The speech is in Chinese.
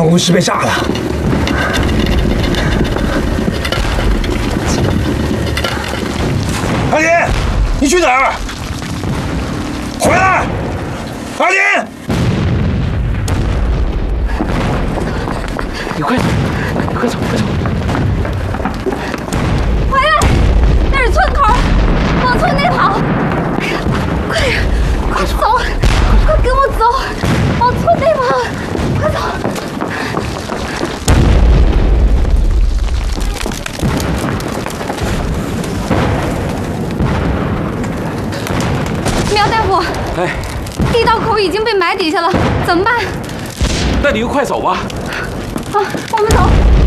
巫师被炸了。阿林，你去哪儿？回来！阿林， 你快走，快走，快走！ 回来，那是村口，往村内跑！快点，快走，快跟我走，往村内跑，快走！苗大夫， 哎， 地道口已经被埋底下了，怎么办？ 那你就快走吧。 啊，我们走。